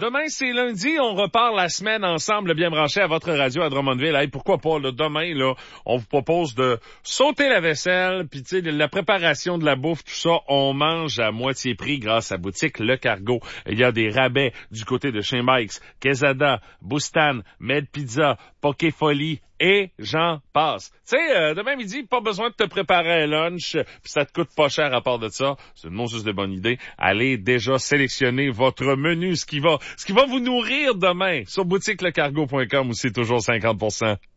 demain, c'est lundi. On repart la semaine ensemble, bien branché à votre radio à Drummondville. Hey, pourquoi pas, là, demain, là, on vous propose de sauter la vaisselle, puis tu sais, la préparation de la bouffe, tout ça, on mange à moitié prix grâce à Boutique Le Cargo. Il y a des rabais du côté de chez Mike's, Quesada, Boustan, Med Pizza, Poké Folie, et j'en passe. Tu sais, demain midi, pas besoin de te préparer un lunch, puis ça te coûte pas cher à part de ça. C'est non juste de bonne idée. Allez déjà sélectionner votre menu, ce qui va vous nourrir demain sur boutiquelecargo.com où c'est toujours 50%.